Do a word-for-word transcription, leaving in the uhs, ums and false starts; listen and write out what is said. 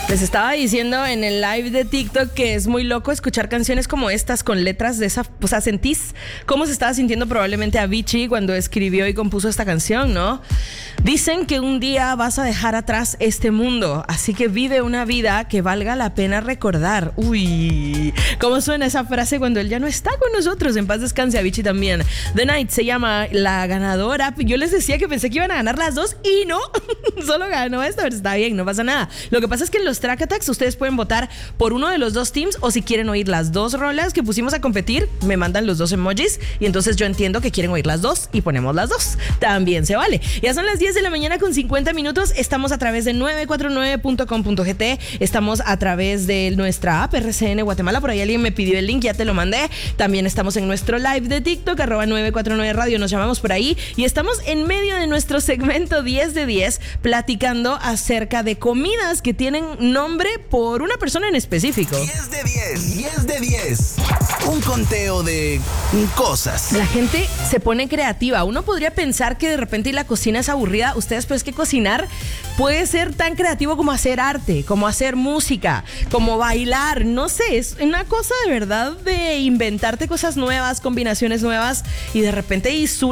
Les estaba diciendo en el live de TikTok que es muy loco escuchar canciones como estas con letras de esa... O sea, ¿sentís cómo se estaba sintiendo probablemente Avicii cuando escribió y compuso esta canción, no? Dicen que un día vas a dejar atrás este mundo, así que vive una vida que valga la pena recordar. Uy, ¿cómo suena esa frase cuando él ya no está con nosotros? En paz descanse Avicii también. The Night se llama la ganadora. Yo les decía que pensé que iban a ganar las dos y no, solo ganó esta, pero está bien, no pasa nada. Lo que pasa es que en los Track Attacks ustedes pueden votar por uno de los dos teams, o si quieren oír las dos rolas que pusimos a competir, me mandan los dos emojis y entonces yo entiendo que quieren oír las dos y ponemos las dos. También se vale. Ya son las diez de la mañana con cincuenta minutos. Estamos a través de nueve cuatro nueve punto com punto g t. Estamos a través de nuestra app R C N Guatemala. Por ahí alguien me pidió el link, ya te lo mandé. También estamos en nuestro live de TikTok, arroba nueve cuatro nueve radio. Nos llamamos por ahí y estamos en medio de nuestro segmento diez de diez platicando acerca de comidas que tienen nombre por una persona en específico. diez de diez, diez de diez. Un conteo de cosas. La gente se pone creativa. Uno podría pensar que de repente la cocina es aburrida. Ustedes, pues, que cocinar puede ser tan creativo como hacer arte, como hacer música, como bailar. No sé, es una cosa de verdad de inventarte cosas nuevas, combinaciones nuevas y de repente y